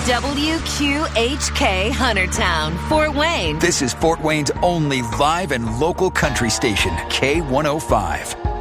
WQHK Huntertown, Fort Wayne. This is Fort Wayne's only live and local country station, K105.